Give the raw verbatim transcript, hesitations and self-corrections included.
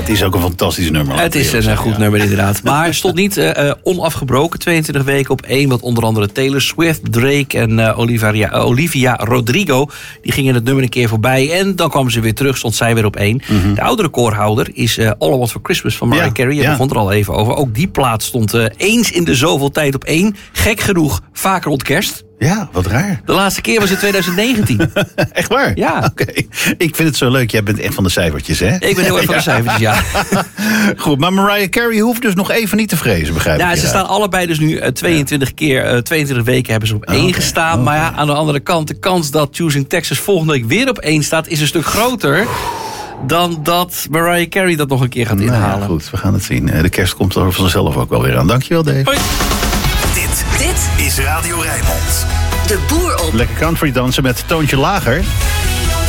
het is ook een fantastisch nummer. Het is een goed ja. nummer inderdaad. Maar het stond niet uh, onafgebroken. tweeëntwintig weken op één. Wat onder andere Taylor Swift, Drake en uh, Olivia, uh, Olivia Rodrigo. Die gingen het nummer een keer voorbij. En dan kwamen ze weer terug. Stond zij weer op één. Mm-hmm. De oudere recordhouder is uh, All I Want For Christmas van Mariah ja, Carey. Je ja. begon er al even over. Ook die plaat stond uh, eens in de zoveel tijd op één. Gek genoeg vaker rond kerst. Ja, wat raar. De laatste keer was in twintig negentien. Echt waar? Ja. Oké. Okay. Ik vind het zo leuk. Jij bent echt van de cijfertjes, hè? Ik ben heel erg van de cijfertjes, ja. Goed, maar Mariah Carey hoeft dus nog even niet te vrezen, begrijp ik. Ja, ze staan allebei dus nu uh, tweeëntwintig ja. keer, uh, tweeëntwintig weken hebben ze op oh, één okay. gestaan. Okay. Maar ja, aan de andere kant, de kans dat Choosing Texas volgende week weer op één staat, is een stuk groter dan dat Mariah Carey dat nog een keer gaat nou, inhalen. Ja, goed, we gaan het zien. De kerst komt er vanzelf ook wel weer aan. Dankjewel, Dave. Hoi. Dit, dit is Radio Rijnmond. De boer op. Lekker country dansen met Toontje Lager.